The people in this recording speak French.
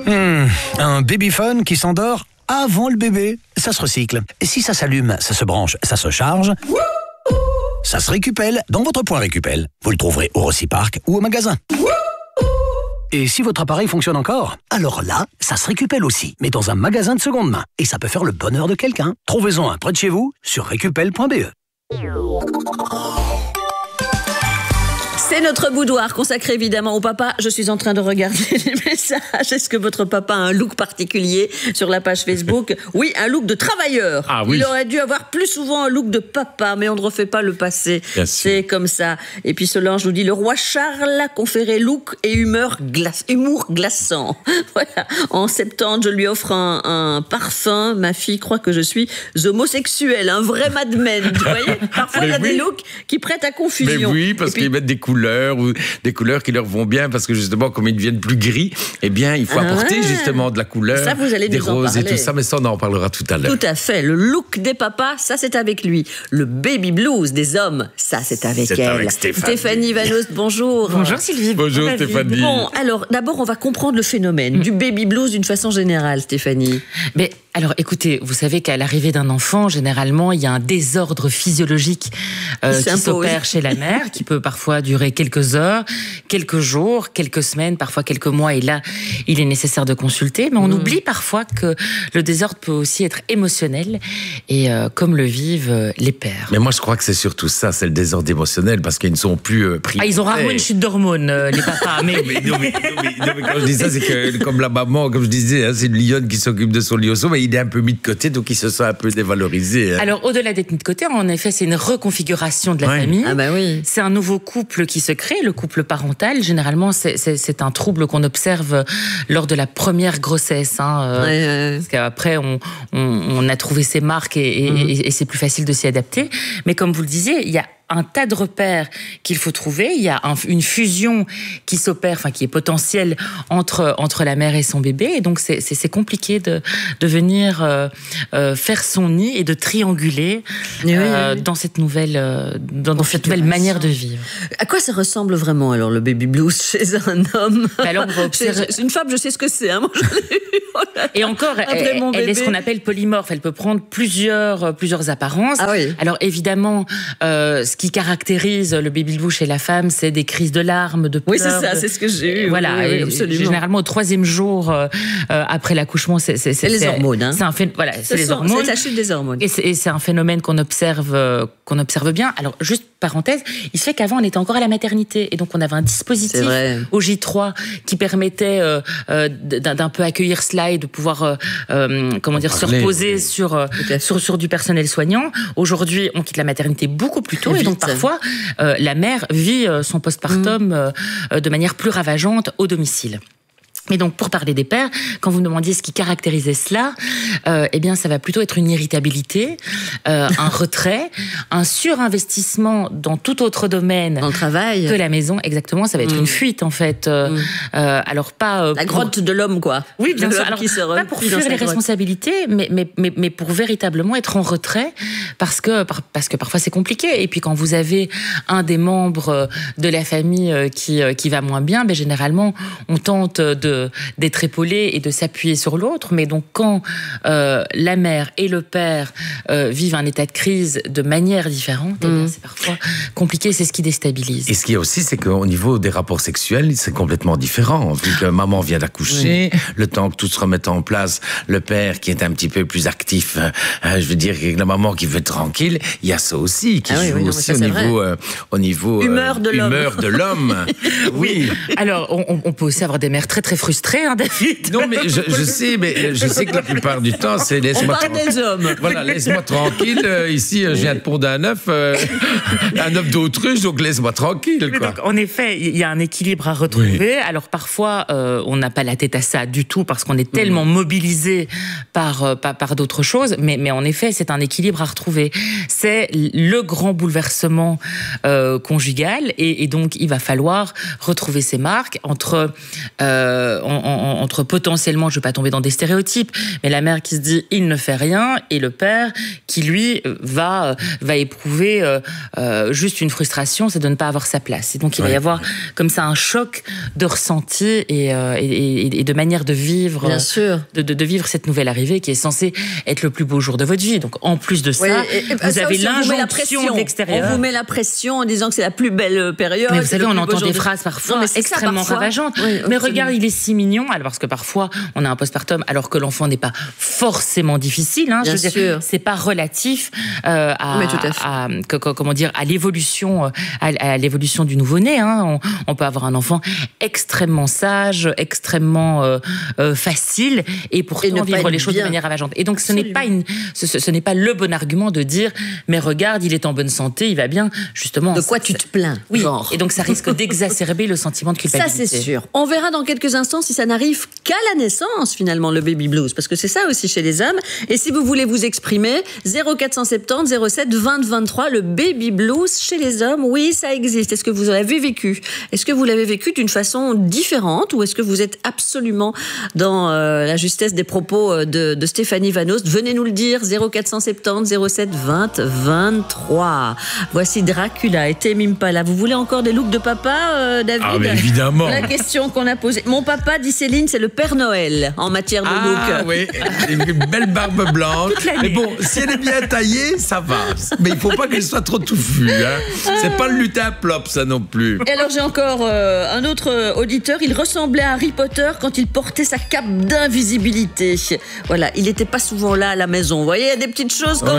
Un babyphone qui s'endort avant le bébé. Ça se recycle. Et si ça s'allume, ça se branche, ça se charge, ça se récupelle dans votre point Récupel. Vous le trouverez au Rocipark ou au magasin. Et si votre appareil fonctionne encore, alors là, ça se récupelle aussi, mais dans un magasin de seconde main. Et ça peut faire le bonheur de quelqu'un. Trouvez-en un près de chez vous sur récupel.be. C'est notre boudoir consacré évidemment au papa. Je suis en train de regarder les messages. Est-ce que votre papa a un look particulier sur la page Facebook? Oui, un look de travailleur. Ah oui. Il aurait dû avoir plus souvent un look de papa, mais on ne refait pas le passé. C'est comme ça. Et puis Solange nous dit: le roi Charles a conféré look et humour glaçant. Voilà. En septembre, je lui offre un parfum. Ma fille croit que je suis homosexuel, un vrai Mad Men. Vous voyez, parfois il y a des looks qui prêtent à confusion. Mais oui, parce qu'ils mettent des couleurs ou des couleurs qui leur vont bien, parce que justement, comme ils deviennent plus gris, eh bien, il faut apporter justement de la couleur, ça, vous allez des nous en roses et parler. tout ça, mais ça, on en parlera tout à l'heure. Tout à fait. Le look des papas, ça, c'est avec lui. Le baby blues des hommes, ça, c'est avec elle. Avec Stéphanie Vanost, bonjour. Bonjour Sylvie. Bonjour Stéphanie. Bon, alors, d'abord, on va comprendre le phénomène du baby blues d'une façon générale, Stéphanie. Mais alors, écoutez, vous savez qu'à l'arrivée d'un enfant, généralement, il y a un désordre physiologique qui s'opère chez la mère, qui peut parfois durer quelques heures, quelques jours, quelques semaines, parfois quelques mois. Et là, il est nécessaire de consulter. Mais on oublie parfois que le désordre peut aussi être émotionnel, et comme le vivent les pères. Mais moi, je crois que c'est surtout ça, c'est le désordre émotionnel, parce qu'ils ne sont plus pris. Ah, ils ont rarement une chute d'hormones, les papas. Mais... Non, mais quand je dis ça, c'est que comme la maman, comme je disais, hein, c'est une lionne qui s'occupe de son lionceau, mais il est un peu mis de côté, donc il se sent un peu dévalorisé. Hein. Alors, au-delà d'être mis de côté, en effet, c'est une reconfiguration de la famille. Ah bah oui. C'est un nouveau couple qui se crée, le couple parental. Généralement, c'est un trouble qu'on observe lors de la première grossesse. Parce qu'après, on a trouvé ses marques et c'est plus facile de s'y adapter. Mais comme vous le disiez, il y a un tas de repères qu'il faut trouver. Il y a une fusion qui s'opère, enfin qui est potentielle entre la mère et son bébé. Et donc c'est compliqué de venir faire son nid et de trianguler dans cette nouvelle cette nouvelle manière de vivre. À quoi ça ressemble vraiment alors le baby blues chez un homme? Alors on va observer... C'est une femme, je sais ce que c'est. Hein, moi, et encore, elle est ce qu'on appelle polymorphe. Elle peut prendre plusieurs apparences. Ah oui. Alors évidemment, ce qui caractérise le baby blues chez la femme, c'est des crises de larmes, de pleurs. Oui, c'est ça, c'est ce que j'ai eu. Voilà, oui, absolument. Généralement au 3e jour après l'accouchement, c'est les hormones. Hein. C'est les hormones. C'est la chute des hormones. Et c'est un phénomène qu'on observe bien. Alors juste parenthèse, il se fait qu'avant on était encore à la maternité et donc on avait un dispositif au J3 qui permettait d'un peu accueillir cela et de pouvoir se reposer sur du personnel soignant. Aujourd'hui, on quitte la maternité beaucoup plus tôt et donc parfois la mère vit son postpartum de manière plus ravageante au domicile. Et donc, pour parler des pères, quand vous me demandiez ce qui caractérisait cela, eh bien, ça va plutôt être une irritabilité, un retrait, un surinvestissement dans tout autre domaine dans le travail que la maison. Exactement, ça va être une fuite en fait. Alors pas la grotte de l'homme, quoi. Oui, bien sûr. Alors, pas pour fuir les responsabilités, mais pour véritablement être en retrait, parce que parfois c'est compliqué. Et puis quand vous avez un des membres de la famille qui va moins bien, ben généralement on tente d'être épaulé et de s'appuyer sur l'autre. Mais donc, quand la mère et le père vivent un état de crise de manière différente, eh bien, c'est parfois compliqué, c'est ce qui déstabilise. Et ce qu'il y a aussi, c'est qu'au niveau des rapports sexuels, c'est complètement différent. Vu que maman vient d'accoucher, le temps que tout se remette en place, le père qui est un petit peu plus actif, je veux dire, la maman qui veut être tranquille, il y a ça aussi qui joue aussi au niveau humeur de l'homme. Oui. Alors, on peut aussi avoir des mères très très frustrées, hein, David. Non, mais je sais que la plupart du temps, c'est laisse-moi des hommes. Voilà, laisse-moi tranquille. Ici, je viens de pondre un œuf d'autruche, donc laisse-moi tranquille. Quoi. Donc, en effet, il y a un équilibre à retrouver. Oui. Alors parfois, on n'a pas la tête à ça du tout parce qu'on est tellement mobilisé par d'autres choses. Mais en effet, c'est un équilibre à retrouver. C'est le grand bouleversement conjugal et donc il va falloir retrouver ses marques entre entre potentiellement, je ne vais pas tomber dans des stéréotypes, mais la mère qui se dit il ne fait rien, et le père qui lui va éprouver juste une frustration, c'est de ne pas avoir sa place. Et donc il va y avoir comme ça un choc de ressenti et de manière de vivre, bien sûr, de vivre cette nouvelle arrivée qui est censée être le plus beau jour de votre vie. Donc en plus de ça, vous avez l'injonction de l'extérieur. On vous met la pression en disant que c'est la plus belle période. Mais vous savez, on entend des phrases parfois extrêmement ravageantes. Oui, mais regarde, il est si mignon. Alors parce que parfois on a un postpartum alors que l'enfant n'est pas forcément difficile. Hein, bien sûr. C'est pas relatif à l'évolution, à l'évolution du nouveau-né. Hein. On peut avoir un enfant extrêmement sage, extrêmement facile, et pourtant vivre les choses de manière ravageante. Et donc ce n'est pas le bon argument de dire mais regarde, il est en bonne santé, il va bien. Justement. De quoi tu te plains? Oui. Genre. Et donc ça risque d'exacerber le sentiment de culpabilité. Ça c'est sûr. On verra dans quelques instants si ça n'arrive qu'à la naissance finalement le baby blues, parce que c'est ça aussi chez les hommes. Et si vous voulez vous exprimer, 0470 07 20 23, le baby blues chez les hommes, oui, ça existe. Est-ce que vous l'avez vécu? Est-ce que vous l'avez vécu d'une façon différente, ou est-ce que vous êtes absolument dans la justesse des propos de Stéphanie Van Oost? Venez nous le dire, 0470 07 20 23. Voici Dracula et Tame Impala. Vous voulez encore des looks de papa, David? Ah, mais évidemment. La question qu'on a posée. Mon papa, dit Céline, c'est le Père Noël en matière de look. Ah oui, une belle barbe blanche. Mais bon, si elle est bien taillée, ça va. Mais il ne faut pas qu'elle soit trop touffue. Hein. C'est pas le lutin plop, ça non plus. Et alors j'ai encore un autre auditeur. Il ressemblait à Harry Potter quand il portait sa cape d'invisibilité. Voilà, il n'était pas souvent là à la maison. Vous voyez, il y a des petites choses comme